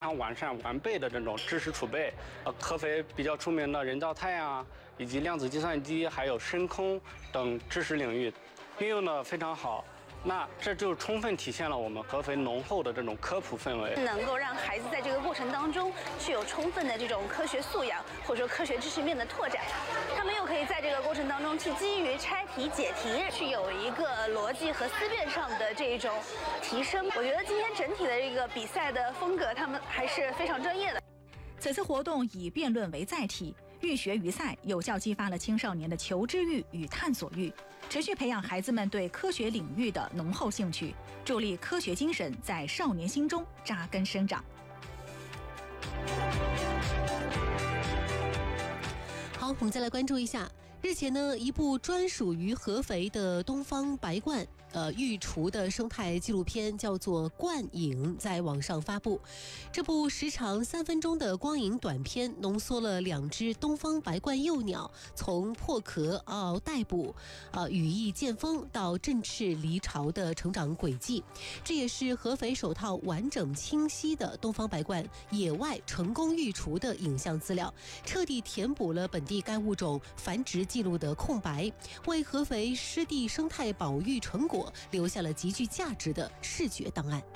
常完善完备的这种知识储备。合肥比较出名的人造太阳以及量子计算机，还有深空等知识领域运用的非常好。那这就充分体现了我们合肥浓厚的这种科普氛围， 能够让孩子在这个过程当中具有充分的这种科学素养，或者说科学知识面的拓展。他们又可以在这个过程当中去基于拆题解题，去有一个逻辑和思辨上的这种提升。我觉得今天整体的这个比赛的风格，他们还是非常专业的。 此次活动以辩论为载体，寓学于赛，有效激发了青少年的求知欲与探索欲，持续培养孩子们对科学领域的浓厚兴趣，助力科学精神在少年心中扎根生长。 好，我们再来关注一下，日前呢，一部专属于合肥的东方白鹳育雏的生态纪录片叫做《鹳影》在网上发布。这部时长3分钟的光影短片浓缩了2只东方白鹳幼鸟从破壳到逮捕羽翼渐丰到振翅离巢的成长轨迹。这也是合肥首套完整清晰的东方白鹳野外成功育雏的影像资料，彻底填补了本地该物种繁殖记录的空白，为合肥湿地生态保育成果留下了极具价值的视觉档案。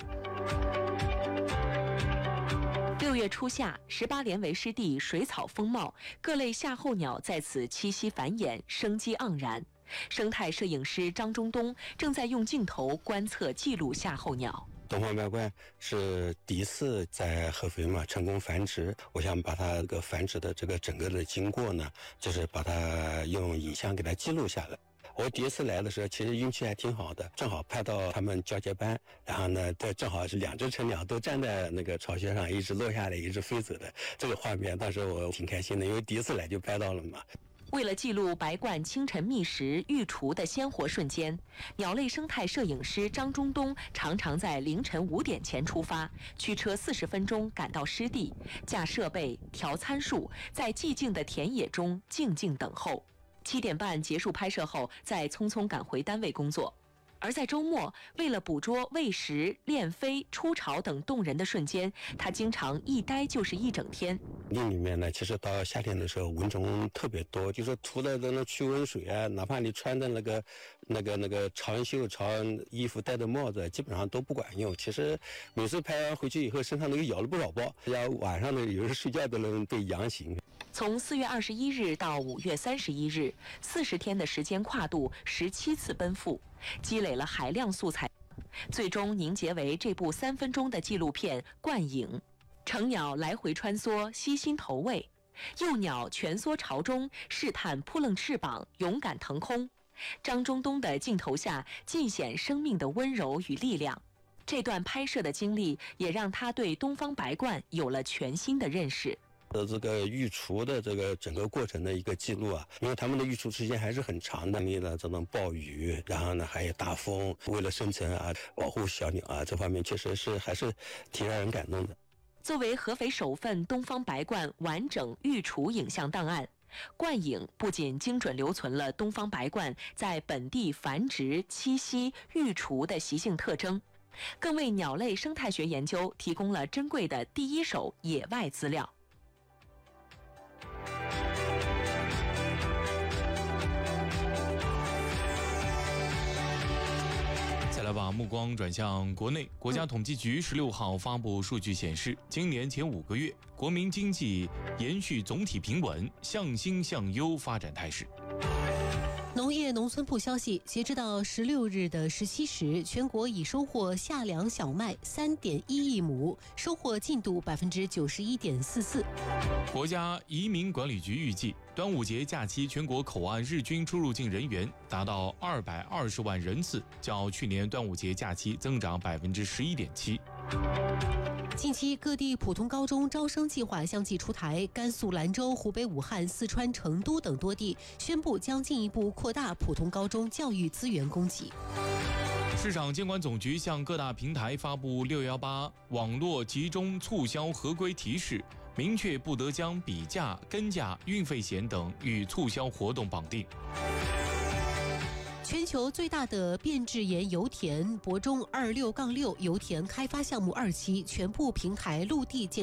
6月初夏，18连围湿地水草丰茂，各类夏候鸟在此栖息繁衍，生机盎然。生态摄影师张中东正在用镜头观测记录夏候鸟。 东方白鹳是第一次在合肥成功繁殖，我想把它这个繁殖的这个整个的经过呢，就是把它用影像给它记录下来。我第一次来的时候，其实运气还挺好的，正好拍到他们交接班，然后呢，正好是2只成鸟都站在那个巢穴上，一直落下来，一直飞走的这个画面，当时我挺开心的，因为第一次来就拍到了嘛。 为了记录白鹳清晨觅食育雏的鲜活瞬间，鸟类生态摄影师张中东常常在凌晨5点前出发，驱车40分钟赶到湿地，架设备、调参数，在寂静的田野中静静等候。7点半结束拍摄后，再匆匆赶回单位工作。而在周末，为了捕捉喂食、练飞、出巢等动人的瞬间，他经常一待就是1整天。 林里面呢，其实到夏天的时候蚊虫特别多，就是涂的那驱蚊水啊，哪怕你穿的那个长袖长衣服、戴的帽子，基本上都不管用。其实每次拍完回去以后，身上都咬了不少包，要晚上的有时候睡觉都能被痒醒。 从4月21日到5月31日，40天的时间跨度，17次奔赴，积累了海量素材，最终凝结为这部3分钟的纪录片《鹳影》。成鸟来回穿梭，悉心投喂；幼鸟蜷缩巢中，试探扑棱翅膀，勇敢腾空。张中东的镜头下，尽显生命的温柔与力量。这段拍摄的经历，也让他对东方白鹳有了全新的认识。 这个育雏的这个整个过程的一个记录啊，因为他们的育雏时间还是很长的，经历了这种暴雨，然后呢还有大风，为了生存啊，保护小鸟啊，这方面确实是还是挺让人感动的。 作为合肥首份东方白鹳完整育雏影像档案，鹳影不仅精准留存了东方白鹳在本地繁殖、栖息、育雏的习性特征，更为鸟类生态学研究提供了珍贵的第一手野外资料。 来把目光转向国内，国家统计局16号发布数据显示，今年前5个月，国民经济延续总体平稳、向兴向优发展态势。 农业农村部消息，截止到16日的17时，全国已收获夏粮小麦3.1亿亩，收获进度91.44%。 国家移民管理局预计，端午节假期全国口岸日均出入境人员达到220万人次，较去年端午节假期增长11.7%。 近期各地普通高中招生计划相继出台，甘肃兰州、湖北武汉、四川成都等多地宣布将进一步扩大普通高中教育资源供给。 市场监管总局向各大平台发布618网络集中促销合规提示，明确不得将比价、跟价、运费险等与促销活动绑定。 全球最大的变质岩油田博中26-6油田开发项目2期全部平台陆地建